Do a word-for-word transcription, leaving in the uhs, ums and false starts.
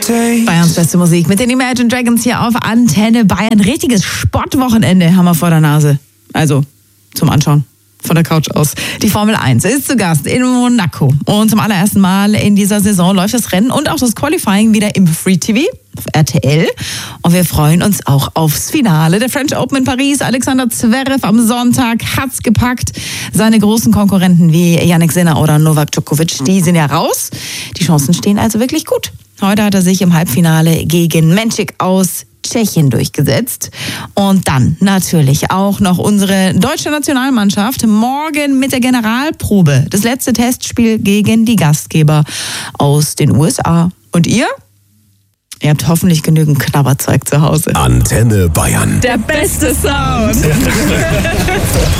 Bayerns beste Musik mit den Imagine Dragons hier auf Antenne Bayern. Richtiges Sportwochenende haben wir vor der Nase. Also zum Anschauen von der Couch aus. Die Formel eins ist zu Gast in Monaco. Und zum allerersten Mal in dieser Saison läuft das Rennen und auch das Qualifying wieder im Free T V auf R T L. Und wir freuen uns auch aufs Finale der French Open in Paris. Alexander Zverev am Sonntag hat's gepackt. Seine großen Konkurrenten wie Jannik Sinner oder Novak Djokovic, die sind ja raus. Die Chancen stehen also wirklich gut. Heute hat er sich im Halbfinale gegen Menčik aus Tschechien durchgesetzt. Und dann natürlich auch noch unsere deutsche Nationalmannschaft morgen mit der Generalprobe. Das letzte Testspiel gegen die Gastgeber aus den U S A. Und ihr? Ihr habt hoffentlich genügend Knabberzeug zu Hause. Antenne Bayern. Der beste Sound.